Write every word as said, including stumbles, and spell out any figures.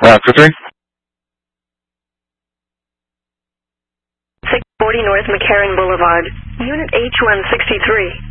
after three. six forty North McCarran Boulevard, Unit H one sixty-three.